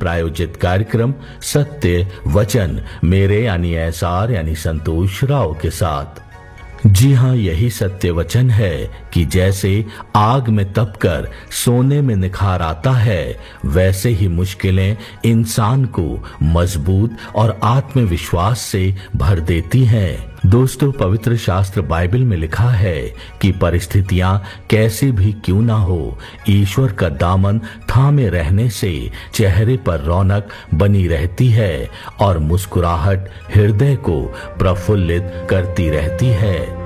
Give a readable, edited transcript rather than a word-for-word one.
प्रायोजित कार्यक्रम सत्य वचन मेरे यानी एसआर यानी संतोष राव के साथ। जी हाँ, यही सत्य वचन है कि जैसे आग में तपकर सोने में निखार आता है, वैसे ही मुश्किलें इंसान को मजबूत और आत्मविश्वास से भर देती हैं। दोस्तों, पवित्र शास्त्र बाइबल में लिखा है कि परिस्थितियां कैसी भी क्यों ना हो, ईश्वर का दामन थामे रहने से चेहरे पर रौनक बनी रहती है और मुस्कुराहट हृदय को प्रफुल्लित करती रहती है।